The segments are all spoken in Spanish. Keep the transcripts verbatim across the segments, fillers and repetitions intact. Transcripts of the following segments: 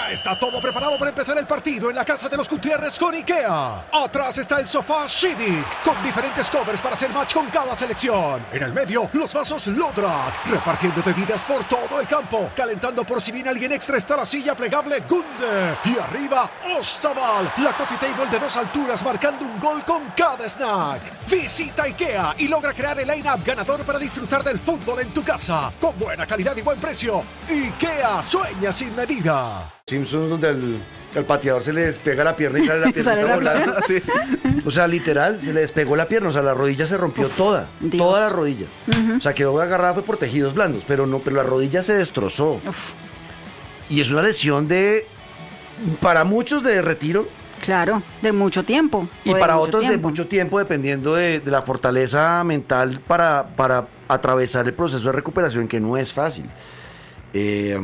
Ya está todo preparado para empezar el partido en la casa de los Gutiérrez con IKEA. Atrás está el sofá Civic, con diferentes covers para hacer match con cada selección. En el medio, los vasos Lodrat, repartiendo bebidas por todo el campo. Calentando por si viene alguien extra está la silla plegable Gunde. Y arriba, Ostaval, la coffee table de dos alturas marcando un gol con cada snack. Visita IKEA y logra crear el line-up ganador para disfrutar del fútbol en tu casa. Con buena calidad y buen precio. IKEA sueña sin medida. Simpsons, donde al, al pateador se le despega la pierna y sale la pierna está volando. Sí. O sea, literal, se le despegó la pierna, o sea, la rodilla se rompió. Uf, toda, Dios. toda la rodilla. Uh-huh. O sea, quedó agarrada fue por tejidos blandos, pero no, pero la rodilla se destrozó. Uf. Y es una lesión de, para muchos de retiro. Claro, de mucho tiempo. Y para otros tiempo. de mucho tiempo, dependiendo de, de la fortaleza mental para, para atravesar el proceso de recuperación, que no es fácil. Eh...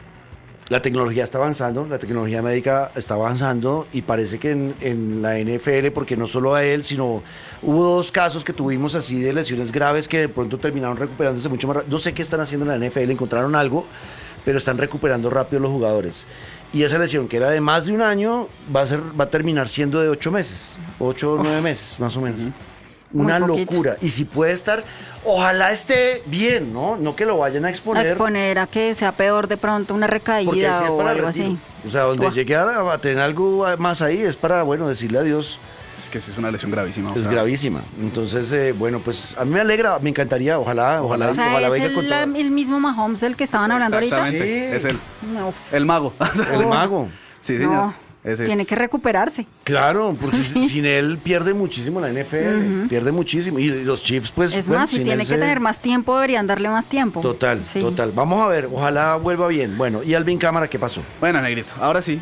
La tecnología está avanzando, la tecnología médica está avanzando y parece que en, en la N F L, porque no solo a él, sino hubo dos casos que tuvimos así de lesiones graves que de pronto terminaron recuperándose mucho más rápido. No sé qué están haciendo en la N F L, encontraron algo, pero están recuperando rápido los jugadores. Y esa lesión, que era de más de un año, va a, ser, va a terminar siendo de ocho meses, ocho o nueve meses, más o menos. Uh-huh. Una locura. Y si puede estar, ojalá esté bien, ¿no? No que lo vayan a exponer. A exponer a que sea peor de pronto una recaída si o algo retiro. así. O sea, donde Uah. llegue a, a tener algo más ahí es para, bueno, decirle adiós. Es que es una lesión gravísima. Es sea. gravísima. Entonces, eh, bueno, pues a mí me alegra, me encantaría, ojalá, ojalá, o sea, ojalá es venga el, con todo. el mismo Mahomes del que estaban hablando ahorita. Sí. Es el, el mago. El mago. Sí, señor. No. Ese Tiene es. que recuperarse. Claro, porque sí. sin él pierde muchísimo la N F L, uh-huh. pierde muchísimo. Y los Chiefs, pues... Es bueno, más, si tiene que se... tener más tiempo, deberían darle más tiempo. Total, sí. total. Vamos a ver, ojalá vuelva bien. Bueno, ¿y Alvin Cámara qué pasó? Bueno, Negrito, ahora sí.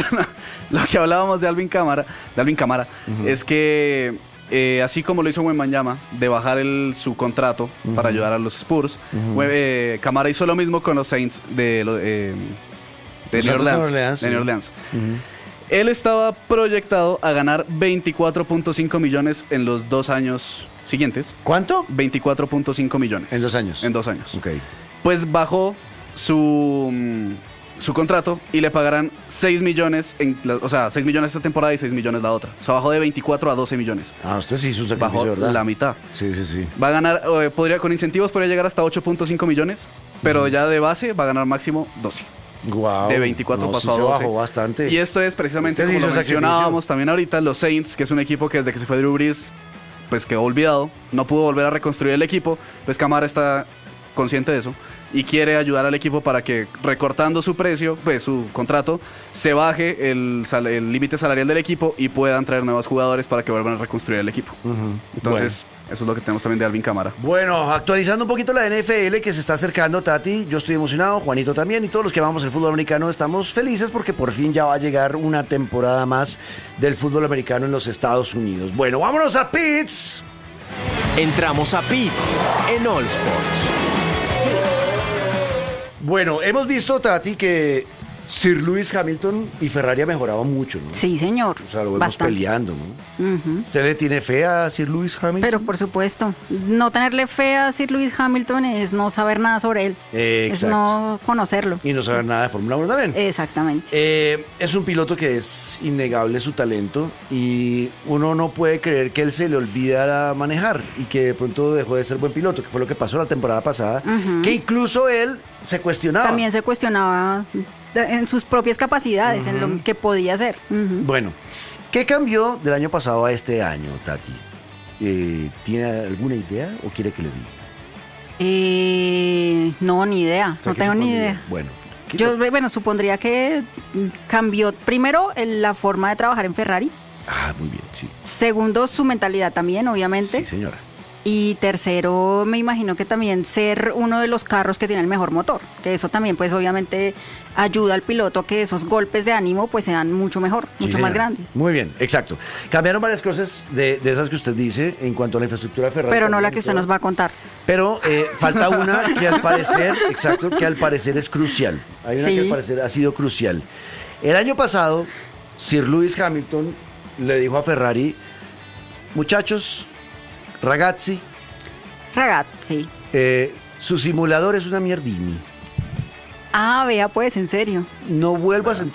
Lo que hablábamos de Alvin Cámara, de Alvin Cámara, uh-huh. es que... Eh, así como lo hizo Wembanyama, de bajar el, su contrato uh-huh. para ayudar a los Spurs, uh-huh. eh, Cámara hizo lo mismo con los Saints de, eh, de New Orleans. Orleans, de sí. New Orleans. Uh-huh. Él estaba proyectado a ganar veinticuatro punto cinco millones en los dos años siguientes. ¿Cuánto? veinticuatro punto cinco millones. En dos años. En dos años. Ok. Pues bajó su, su contrato y le pagarán seis millones, en la, o sea, seis millones esta temporada y seis millones la otra. O sea, bajó de veinticuatro a doce millones. Ah, usted sí hizo un sacrificio, bajó ¿verdad? La mitad. Sí, sí, sí. Va a ganar, eh, podría, con incentivos podría llegar hasta ocho punto cinco millones, pero uh-huh. ya de base va a ganar máximo doce. Wow, de veinticuatro no, pasó sí a doce. Se bajó bastante. Y esto es precisamente Entonces como lo mencionábamos sacrificio. también ahorita, los Saints, que es un equipo que desde que se fue Drew Brees, pues quedó olvidado, no pudo volver a reconstruir el equipo, pues Cámara está consciente de eso y quiere ayudar al equipo para que, recortando su precio, pues su contrato, se baje el, sal- el límite salarial del equipo y puedan traer nuevos jugadores para que vuelvan a reconstruir el equipo. Uh-huh. Entonces... Bueno. Eso es lo que tenemos también de Alvin Cámara. Bueno, actualizando un poquito la N F L que se está acercando, Tati, yo estoy emocionado, Juanito también, y todos los que amamos el fútbol americano estamos felices porque por fin ya va a llegar una temporada más del fútbol americano en los Estados Unidos. Bueno, vámonos a Pits. Entramos a Pits en All Sports. Bueno, hemos visto, Tati, que Sir Lewis Hamilton y Ferrari ha mejorado mucho, ¿no? Sí, señor. O sea, lo vemos Bastante. peleando, ¿no? Uh-huh. ¿Usted le tiene fe a Sir Lewis Hamilton? Pero por supuesto, no tenerle fe a Sir Lewis Hamilton es no saber nada sobre él. Eh, es no conocerlo. Y no saber nada de Fórmula uno también. Exactamente. Eh, es un piloto que es innegable su talento y uno no puede creer que él se le olvidara manejar y que de pronto dejó de ser buen piloto, que fue lo que pasó la temporada pasada, uh-huh. que incluso él se cuestionaba. También se cuestionaba en sus propias capacidades, uh-huh. en lo que podía hacer. Uh-huh. Bueno, ¿qué cambió del año pasado a este año, Tati? Eh, ¿Tiene alguna idea o quiere que le diga? Eh, no, ni idea, o sea, no tengo ni idea. Bueno, yo bueno, supondría que cambió primero la forma de trabajar en Ferrari. Ah, muy bien, sí. Segundo, su mentalidad también, obviamente. Sí, señora. Y tercero, me imagino que también ser uno de los carros que tiene el mejor motor, que eso también pues obviamente ayuda al piloto a que esos golpes de ánimo pues sean mucho mejor, sí, mucho señora. más grandes. Muy bien, exacto. Cambiaron varias cosas de, de esas que usted dice en cuanto a la infraestructura de Ferrari. Pero no la que usted nos va a contar. Pero eh, falta una que al parecer, exacto, que al parecer es crucial. Hay una sí. que al parecer ha sido crucial. El año pasado, Sir Lewis Hamilton le dijo a Ferrari, muchachos, ragazzi, ragazzi, eh, su simulador es una mierdini. Ah, vea pues, en serio. No vuelvas a